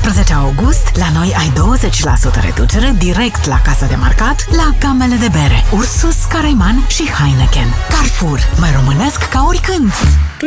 19 august, la noi ai 20% reducere direct la casa de marcat la gamele de bere Ursus, Caraiman și Heineken. Carrefour, mai românesc ca oricând!